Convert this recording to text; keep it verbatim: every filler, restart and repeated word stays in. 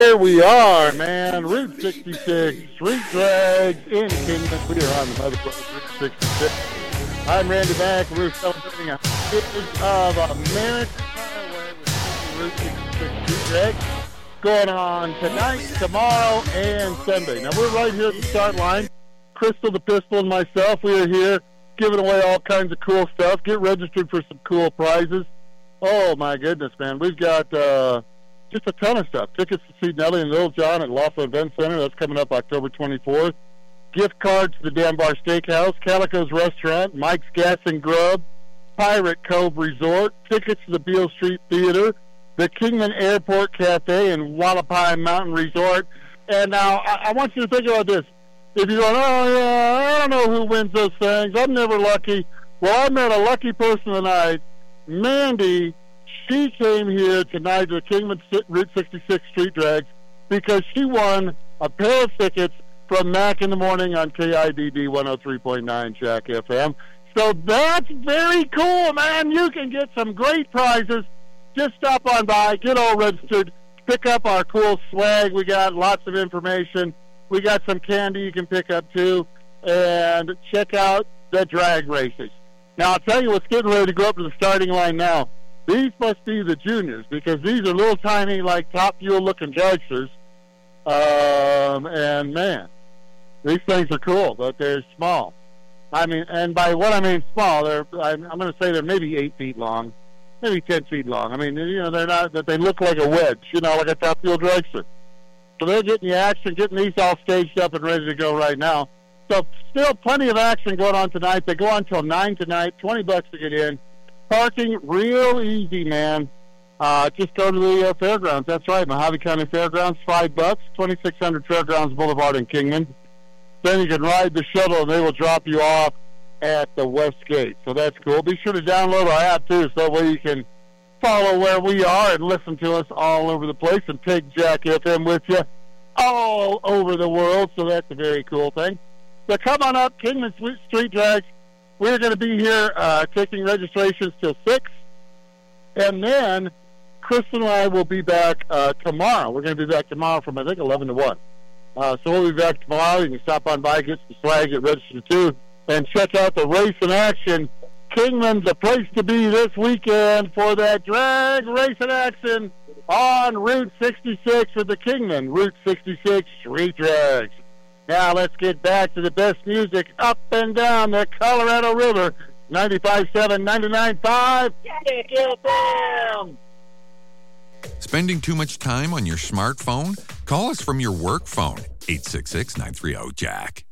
Here we are, man. Route sixty-six, Street Drags in Kingman. We are on the Mother Brothers Route sixty-six. I'm Randy Mack. We're celebrating a fifth of American Highway with Route sixty-six Street Drags going on tonight, tomorrow, and Sunday. Now, we're right here at the start line. Crystal the Pistol and myself, we are here giving away all kinds of cool stuff. Get registered for some cool prizes. Oh, my goodness, man. We've got uh, just a ton of stuff. Tickets to see Nelly and Little John at Lawful Event Center. That's coming up October twenty-fourth. Gift cards to the Dan Bar Steakhouse, Calico's Restaurant, Mike's Gas and Grub, Pirate Cove Resort, tickets to the Beale Street Theater, the Kingman Airport Cafe, and Wallapai Mountain Resort. And now, I, I want you to think about this. If you're going, oh, yeah, I don't know who wins those things. I'm never lucky. Well, I met a lucky person tonight. Mandy, she came here tonight to the Kingman Route sixty-six Street Drags because she won a pair of tickets from Mac in the Morning on K I D D one oh three point nine Jack F M. So that's very cool, man. You can get some great prizes. Just stop on by, get all registered, pick up our cool swag. We got lots of information. We got some candy you can pick up, too. And check out the drag races. Now, I'll tell you what's getting ready to go up to the starting line now. These must be the juniors because these are little tiny, like, Top Fuel-looking dragsters. Um, and, man, these things are cool, but they're small. I mean, and by what I mean small, they're I'm, I'm going to say they're maybe eight feet long, maybe ten feet long. I mean, you know, they're not that they look like a wedge, you know, like a Top Fuel dragster. So they're getting the action, getting these all staged up and ready to go right now. So still plenty of action going on tonight. They go on until nine tonight, twenty bucks to get in. Parking real easy, man. Uh, just go to the uh, fairgrounds. That's right, Mojave County Fairgrounds, five bucks, twenty-six hundred Fairgrounds Boulevard in Kingman. Then you can ride the shuttle, and they will drop you off at the West Gate. So that's cool. Be sure to download our app, too, so that way you can follow where we are and listen to us all over the place and take Jack F M with you all over the world. So that's a very cool thing. So come on up, Kingman Street Drags. We're going to be here uh, taking registrations till six. And then Kristen and I will be back uh, tomorrow. We're going to be back tomorrow from, I think, eleven to one. Uh, so we'll be back tomorrow. You can stop on by, get some swag, get registered too, and check out the race in action. Kingman's the place to be this weekend for that drag racing action on Route sixty-six with the Kingman Route sixty-six Street Drags. Now let's get back to the best music up and down the Colorado River. ninety-five point seven, ninety-nine point five, Jack F M. Spending too much time on your smartphone? Call us from your work phone, eight six six, nine three zero, Jack.